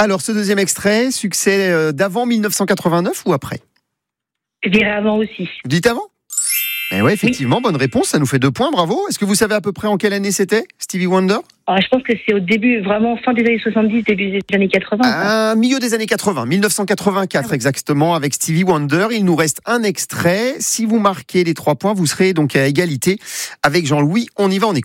Alors, ce deuxième extrait, succès d'avant 1989 ou après ? Je dirais avant aussi. Vous dites avant ? Eh ouais, effectivement, bonne réponse, ça nous fait 2 points, bravo. Est-ce que vous savez à peu près en quelle année c'était, Stevie Wonder ? Je pense que c'est au début, vraiment fin des années 70, début des années 80. Milieu des années 80, 1984 exactement, avec Stevie Wonder. Il nous reste un extrait. Si vous marquez les 3 points, vous serez donc à égalité avec Jean-Louis. On y va, on écoute.